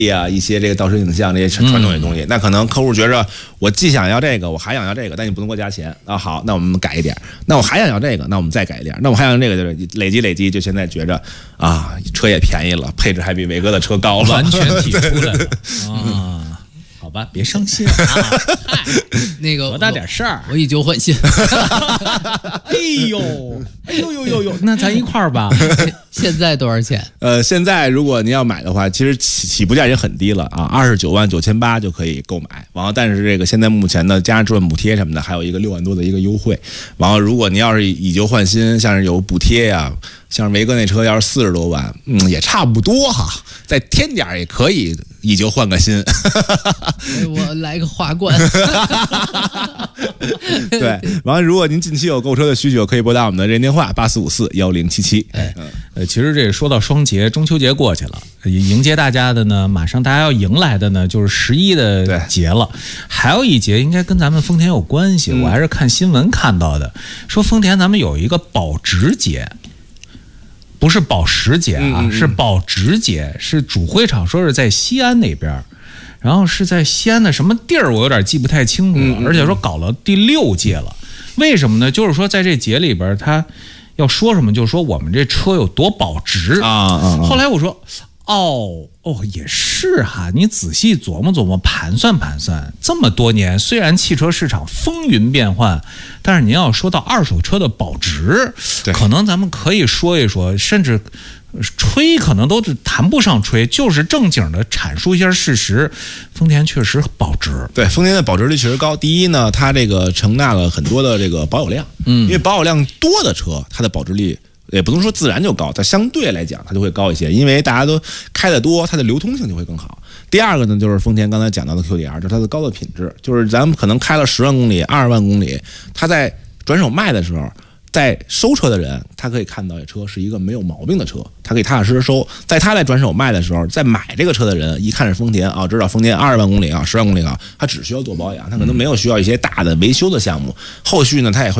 啊，一些这个倒车影像这些传统的东西，那可能客户觉着我既想要这个，我还想要这个，但你不能给我加钱啊。好，那我们改一点。那我还想要这个，那我们再改一点。那我还想要这个，就是累积，就现在觉着啊，车也便宜了，配置还比伟哥的车高了， 完全提出来了啊。好吧，别伤心啊！ 那个多大点事儿， 我以旧换新。 哎呦，那咱一块儿吧。 现在多少钱？ 现在如果您要买的话，其实起步价也很低了啊，29.98万就可以购买。然后，但是这个现在目前呢，加上置换补贴什么的，还有一个6万多的一个优惠。然后，如果您要是以旧换新，像是有补贴呀，像是维哥那车要是40多万，也差不多哈，再添点也可以以旧换个新。 我来个花冠。 对，然后如果您近期有购车的需求，可以拨打我们的热线电话84541077。 其实这说到双节，中秋节过去了，迎接大家的呢，马上大家要迎来的呢，就是11的节了。还有一节应该跟咱们丰田有关系，我还是看新闻看到的，说丰田咱们有一个保值节。不是保时节啊，是保值节，是主会场说是在西安那边，然后是在西安的什么地儿，我有点记不太清楚了，而且说搞了第6届了。为什么呢？就是说在这节里边，他要说什么，就是说我们这车有多保值啊。后来我说，也是哈，你仔细琢磨盘算，这么多年，虽然汽车市场风云变幻，但是您要说到二手车的保值，可能咱们可以说一说，甚至吹可能都谈不上吹，就是正经的阐述一下事实。丰田确实保值， 对，丰田的保值率确实高。第一呢，它这个承纳了很多的这个保有量，因为保有量多的车，它的保值率也不能说自然就高，它相对来讲它就会高一些，因为大家都开得多，它的流通性就会更好。第二个呢，就是丰田刚才讲到的 QDR， 就是它的高的品质，就是咱们可能开了10万公里、20万公里，它在转手卖的时候，在收车的人，他可以看到这车是一个没有毛病的车，他可以踏踏实实收。在他在转手卖的时候，在买这个车的人一看是丰田啊，知道丰田20万公里啊、10万公里啊，他只需要做保养，他可能没有需要一些大的维修的项目。后续呢，他也会